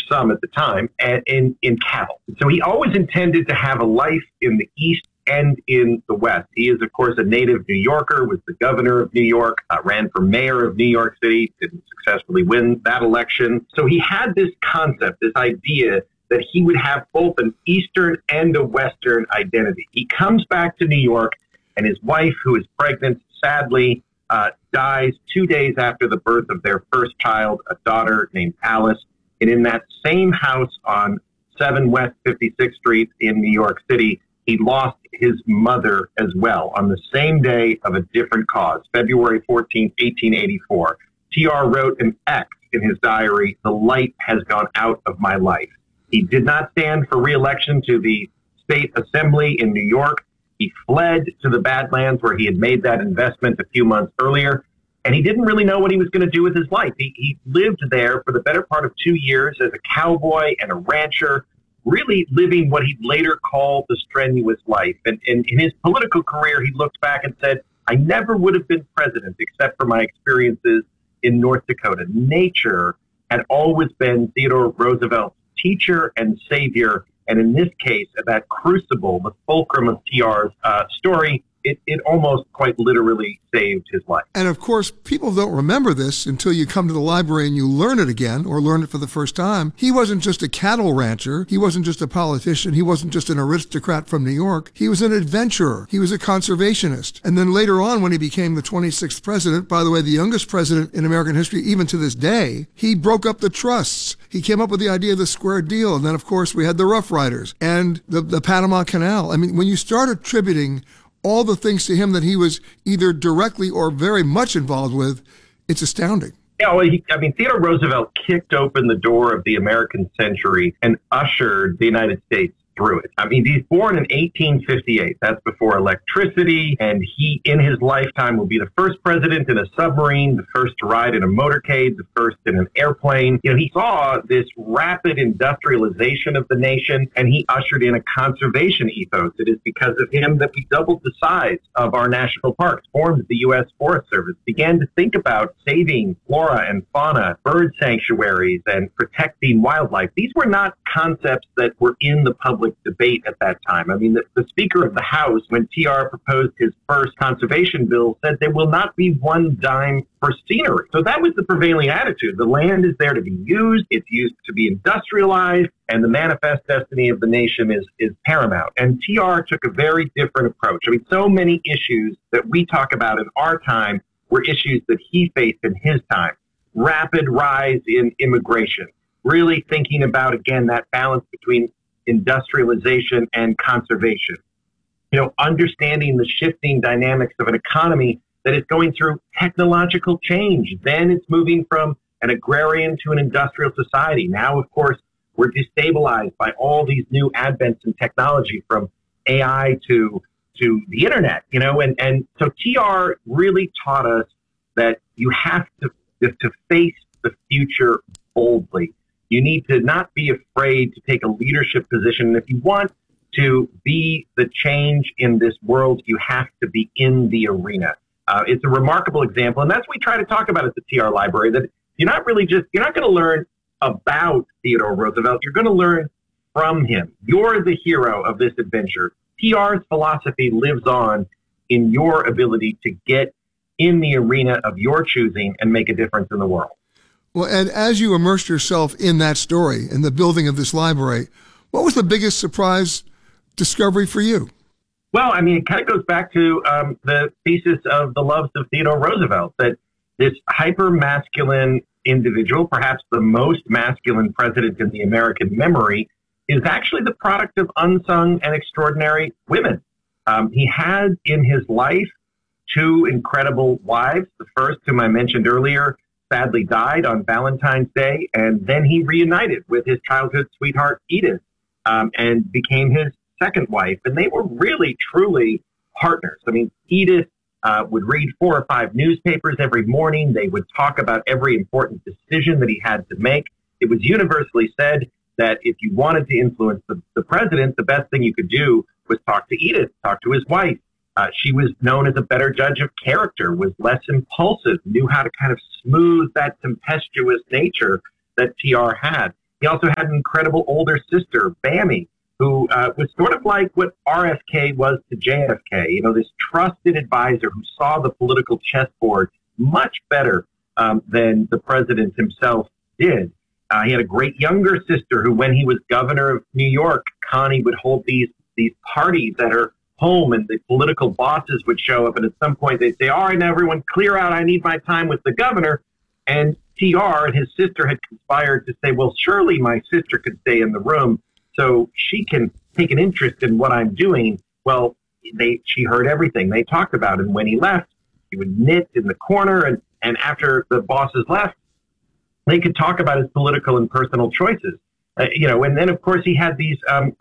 sum at the time, in cattle. So he always intended to have a life in the East and in the West. He is, of course, a native New Yorker, was the governor of New York, ran for mayor of New York City, didn't successfully win that election. So he had this concept, this idea that he would have both an Eastern and a Western identity. He comes back to New York, and his wife, who is pregnant, sadly dies 2 days after the birth of their first child, a daughter named Alice. And in that same house on 7 West 56th Street in New York City, he lost his mother as well on the same day of a different cause, February 14, 1884. TR wrote an X in his diary, "The light has gone out of my life." He did not stand for re-election to the state assembly in New York. He fled to the Badlands where he had made that investment a few months earlier, and he didn't really know what he was going to do with his life. He lived there for the better part of 2 years as a cowboy and a rancher, really living what he'd later call the strenuous life. And in his political career, he looked back and said, "I never would have been president except for my experiences in North Dakota." Nature had always been Theodore Roosevelt's teacher and savior. And in this case, that crucible, the fulcrum of TR's story, it almost quite literally saved his life. And of course, people don't remember this until you come to the library and you learn it again or learn it for the first time. He wasn't just a cattle rancher. He wasn't just a politician. He wasn't just an aristocrat from New York. He was an adventurer. He was a conservationist. And then later on, when he became the 26th president, by the way, the youngest president in American history, even to this day, he broke up the trusts. He came up with the idea of the square deal. And then, of course, we had the Rough Riders and the Panama Canal. I mean, when you start attributing all the things to him that he was either directly or very much involved with, it's astounding. Yeah, well, Theodore Roosevelt kicked open the door of the American century and ushered the United States through it. I mean, he's born in 1858. That's before electricity. And he, in his lifetime, will be the first president in a submarine, the first to ride in a motorcade, the first in an airplane. You know, he saw this rapid industrialization of the nation, and he ushered in a conservation ethos. It is because of him that we doubled the size of our national parks, formed the U.S. Forest Service, began to think about saving flora and fauna, bird sanctuaries, and protecting wildlife. These were not concepts that were in the public debate at that time. I mean, the Speaker of the House, when TR proposed his first conservation bill, said there will not be one dime for scenery. So that was the prevailing attitude. The land is there to be used. It's used to be industrialized, and the manifest destiny of the nation is paramount. And TR took a very different approach. I mean, so many issues that we talk about in our time were issues that he faced in his time. Rapid rise in immigration, really thinking about, again, that balance between industrialization and conservation. You know, understanding the shifting dynamics of an economy that is going through technological change. Then it's moving from an agrarian to an industrial society. Now, of course, we're destabilized by all these new advents in technology, from AI to the internet, you know, and so TR really taught us that you have to face the future boldly. You need to not be afraid to take a leadership position. And if you want to be the change in this world, you have to be in the arena. It's a remarkable example. And that's what we try to talk about at the TR Library, that you're not going to learn about Theodore Roosevelt. You're going to learn from him. You're the hero of this adventure. TR's philosophy lives on in your ability to get in the arena of your choosing and make a difference in the world. Well, and as you immersed yourself in that story, in the building of this library, what was the biggest surprise discovery for you? Well, I mean, it kind of goes back to the thesis of The Loves of Theodore Roosevelt, that this hyper-masculine individual, perhaps the most masculine president in the American memory, is actually the product of unsung and extraordinary women. He had in his life 2 incredible wives. The first, whom I mentioned earlier, sadly died on Valentine's Day, and then he reunited with his childhood sweetheart, Edith, and became his second wife. And they were really, truly partners. I mean, Edith would read 4 or 5 newspapers every morning. They would talk about every important decision that he had to make. It was universally said that if you wanted to influence the president, the best thing you could do was talk to Edith, talk to his wife. She was known as a better judge of character, was less impulsive, knew how to kind of smooth that tempestuous nature that TR had. He also had an incredible older sister, Bammy, who was sort of like what RFK was to JFK, this trusted advisor who saw the political chessboard much better than the president himself did. He had a great younger sister who, when he was governor of New York, Connie would hold these parties at her home, and the political bosses would show up, and at some point they'd say, all right, now everyone clear out, I need my time with the governor. And TR and his sister had conspired to say, well, surely my sister could stay in the room so she can take an interest in what I'm doing. Well, she heard everything they talked about. And when he left, he would knit in the corner. And after the bosses left, they could talk about his political and personal choices. And then, of course, he had these,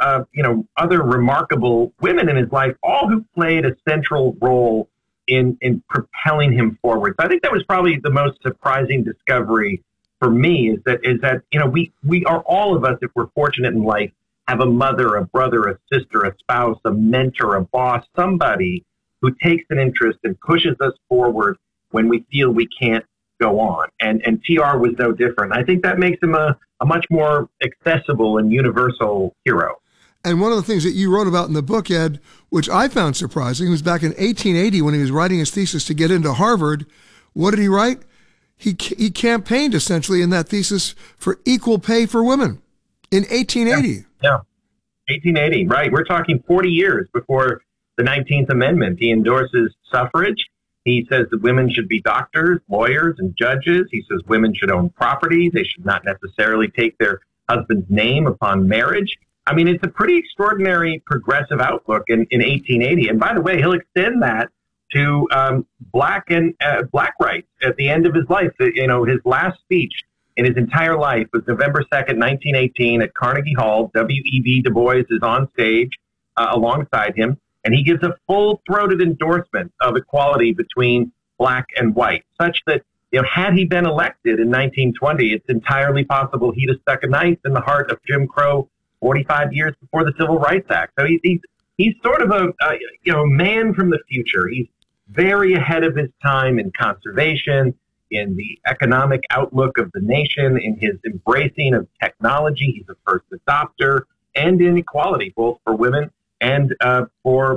other remarkable women in his life, all who played a central role in propelling him forward. So I think that was probably the most surprising discovery for me is that we are, all of us, if we're fortunate in life, have a mother, a brother, a sister, a spouse, a mentor, a boss, somebody who takes an interest and pushes us forward when we feel we can't go on. And TR was no different. I think that makes him a much more accessible and universal hero. And one of the things that you wrote about in the book, Ed, which I found surprising, was back in 1880 when he was writing his thesis to get into Harvard. What did he write? He campaigned essentially in that thesis for equal pay for women in 1880. Yeah, 1880, right. We're talking 40 years before the 19th Amendment. He endorses suffrage. He says that women should be doctors, lawyers, and judges. He says women should own property. They should not necessarily take their husband's name upon marriage. I mean, it's a pretty extraordinary progressive outlook in 1880. And by the way, he'll extend that to black rights at the end of his life. His last speech in his entire life was November 2nd, 1918 at Carnegie Hall. W.E.B. Du Bois is on stage alongside him. And he gives a full-throated endorsement of equality between black and white, such that, had he been elected in 1920, it's entirely possible he'd have stuck a knife in the heart of Jim Crow 45 years before the Civil Rights Act. So he's sort of a man from the future. He's very ahead of his time in conservation, in the economic outlook of the nation, in his embracing of technology. He's a first adopter, and in equality, both for women and for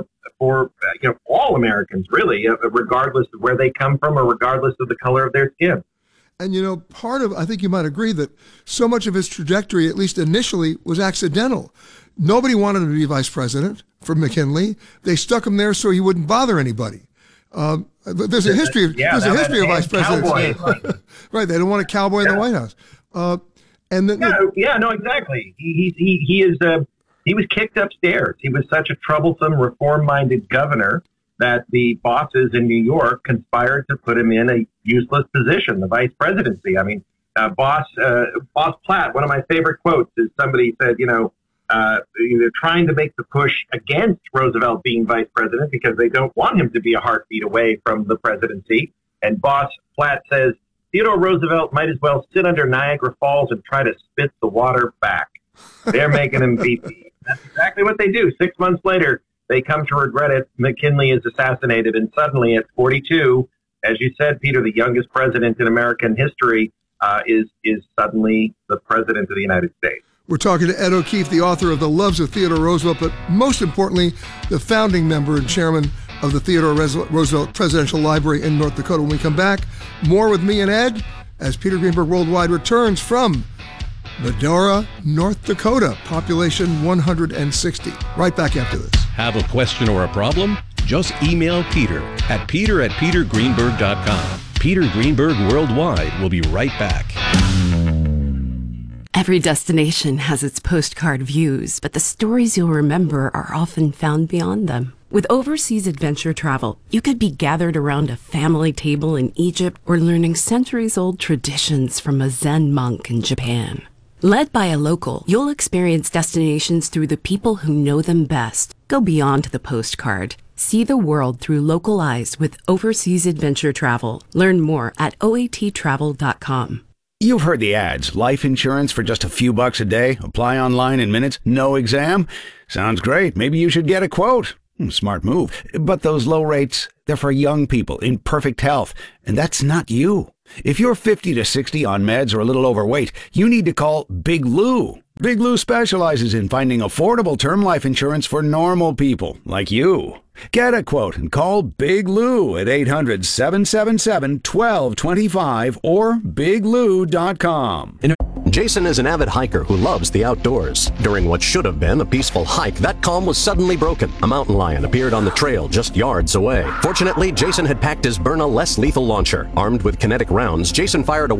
all Americans, really, regardless of where they come from or regardless of the color of their skin. And, I think you might agree that so much of his trajectory, at least initially, was accidental. Nobody wanted him to be vice president for McKinley. They stuck him there so he wouldn't bother anybody. There's a history of vice presidents. Right. They don't want a cowboy in the White House. Exactly. He was kicked upstairs. He was such a troublesome, reform-minded governor that the bosses in New York conspired to put him in a useless position, the vice presidency. I mean, Boss Platt, one of my favorite quotes is somebody said, they're trying to make the push against Roosevelt being vice president because they don't want him to be a heartbeat away from the presidency. And Boss Platt says, Theodore Roosevelt might as well sit under Niagara Falls and try to spit the water back. They're making him VP. That's exactly what they do. 6 months later, they come to regret it. McKinley is assassinated, and suddenly at 42, as you said, Peter, the youngest president in American history, is suddenly the president of the United States. We're talking to Ed O'Keefe, the author of The Loves of Theodore Roosevelt, but most importantly, the founding member and chairman of the Theodore Roosevelt Presidential Library in North Dakota. When we come back, more with me and Ed as Peter Greenberg Worldwide returns from Medora, North Dakota, population 160. Right back after this. Have a question or a problem? Just email Peter at peter@petergreenberg.com. Peter Greenberg Worldwide will be right back. Every destination has its postcard views, but the stories you'll remember are often found beyond them. With overseas adventure travel, you could be gathered around a family table in Egypt or learning centuries-old traditions from a Zen monk in Japan. Led by a local, you'll experience destinations through the people who know them best. Go beyond the postcard. See the world through local eyes with overseas adventure travel. Learn more at oattravel.com. You've heard the ads. Life insurance for just a few bucks a day. Apply online in minutes. No exam. Sounds great. Maybe you should get a quote. Smart move. But those low rates, they're for young people in perfect health. And that's not you. If you're 50 to 60 on meds or a little overweight, you need to call Big Lou. Big Lou specializes in finding affordable term life insurance for normal people like you. Get a quote and call Big Lou at 800-777-1225 or biglou.com. Jason is an avid hiker who loves the outdoors. During what should have been a peaceful hike, that calm was suddenly broken. A mountain lion appeared on the trail just yards away. Fortunately, Jason had packed his Byrna less lethal launcher. Armed with kinetic rounds, Jason fired a